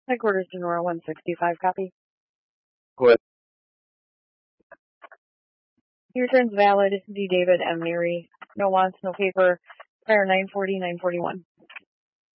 Headquarters to Nora 165, copy. Go ahead. Your turn's valid. D. David M. Mary. No wants, no paper. Prior 940, 941.